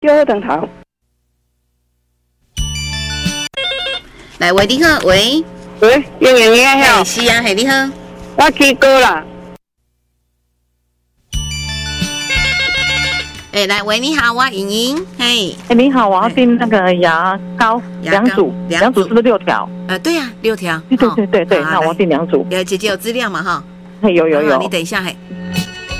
叫好长头。 来，喂，你好，喂， 喂，莹莹你好， 是啊，嘿，你好， 我去过啦。 来，喂，你好，我莹莹，嘿， 你好，我要订那个牙膏两组是不是6条？ 对呀，6条。 对，那我要订2组。 姐姐有资料嘛哈？ 有。 你等一下，嘿，